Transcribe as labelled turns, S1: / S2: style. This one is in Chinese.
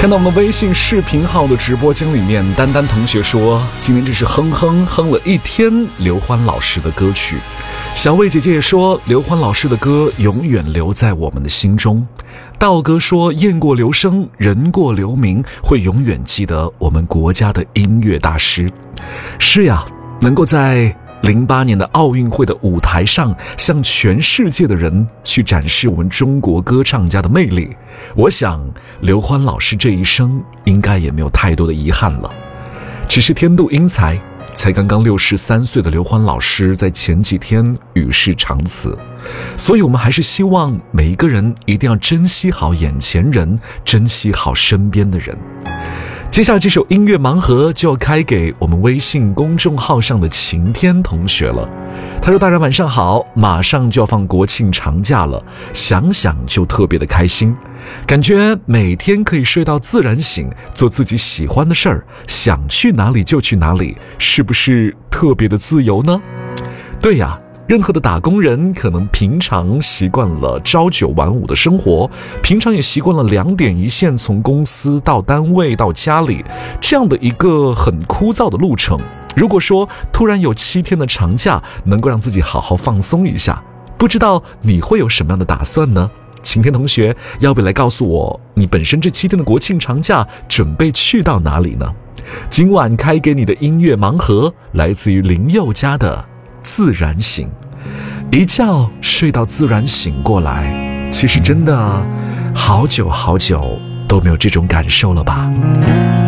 S1: 看到我们的微信视频号的直播间里面，丹丹同学说今天真是哼了一天刘欢老师的歌曲。小魏姐姐也说刘欢老师的歌永远留在我们的心中。道哥说雁过留声，人过留名，会永远记得我们国家的音乐大师。是呀，能够在08年的奥运会的舞台上向全世界的人去展示我们中国歌唱家的魅力，我想刘欢老师这一生应该也没有太多的遗憾了。只是天妒英才，才刚刚63岁的刘欢老师在前几天与世长辞，所以我们还是希望每一个人一定要珍惜好眼前人，珍惜好身边的人。接下来这首音乐盲盒就要开给我们微信公众号上的晴天同学了。他说大人晚上好，马上就要放国庆长假了，想想就特别的开心，感觉每天可以睡到自然醒，做自己喜欢的事儿，想去哪里就去哪里，是不是特别的自由呢？对呀，任何的打工人可能平常习惯了朝9晚5的生活，平常也习惯了2点一线，从公司到单位到家里，这样的一个很枯燥的路程。如果说突然有7天的长假，能够让自己好好放松一下，不知道你会有什么样的打算呢？晴天同学，要不要来告诉我你本身这7天的国庆长假准备去到哪里呢？今晚开给你的音乐盲盒来自于林宥嘉的自然醒。一觉睡到自然醒过来，其实真的好久都没有这种感受了吧。